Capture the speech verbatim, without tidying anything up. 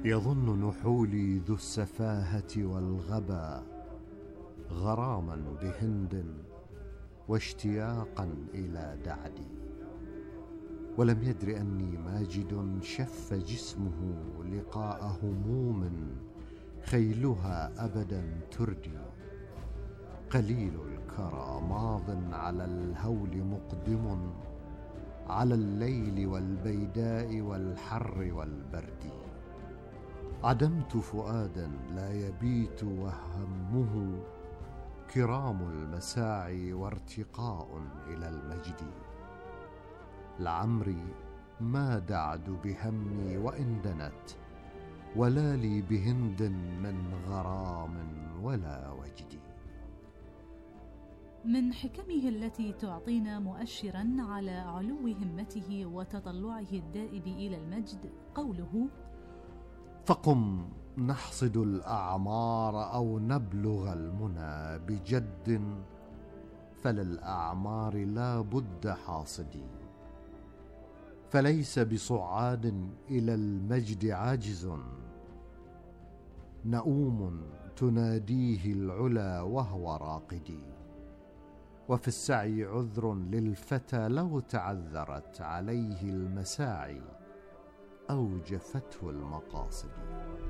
يظن نحولي ذو السفاهة والغبا غراما بهند واشتياقا إلى دعدي، ولم يدر أني ماجد شف جسمه لقاء هموم خيلها أبدا تردي، قليل الكرى ماض على الهول مقدم على الليل والبيداء والحر والبرد، عدمت فؤادا لا يبيت وهمه كرام المساعي وارتقاء إلى المجد، لعمري ما دعد بهمي وإن دنت، ولا لي بهند من غرام ولا وجد. من حكمه التي تعطينا مؤشرا على علو همته وتطلعه الدائب إلى المجد قوله: فقم نحصد الأعمار أو نبلغ المنى بجد، فللأعمار لا بد حاصدي، فليس بصعاد إلى المجد عاجز، نؤوم تناديه العلا وهو راقدي، وفي السعي عذر للفتى لو تعذرت عليه المساعي أو جفته المقاصد.